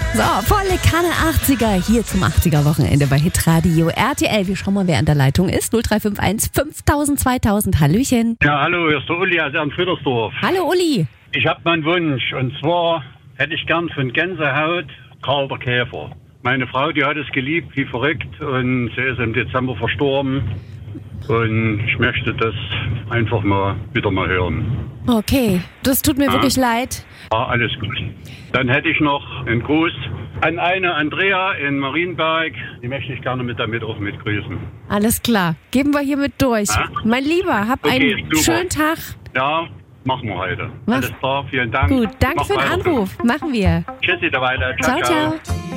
So, volle Kanne 80er hier zum 80er-Wochenende bei Hitradio RTL. Wir schauen mal, wer an der Leitung ist. 0351 5000 2000. Hallöchen. Ja, hallo, hier ist der Uli aus Ernst-Friedersdorf. Hallo Uli. Ich habe meinen Wunsch, und zwar hätte ich gern von Gänsehaut Karl der Käfer. Meine Frau, die hat es geliebt wie verrückt und sie ist im Dezember verstorben. Und ich möchte das einfach wieder mal hören. Okay, das tut mir wirklich leid. Ja, alles gut. Dann hätte ich noch einen Gruß an eine Andrea in Marienberg. Die möchte ich gerne damit auch mitgrüßen. Alles klar, geben wir hiermit durch. Ja? Mein Lieber, hab Okay, einen super. schönen Tag. Ja, machen wir heute. Mach- Alles klar, vielen Dank. Gut, danke Mach für den weiter. Anruf. Machen wir. Tschüssi, dabei. Ciao, ciao.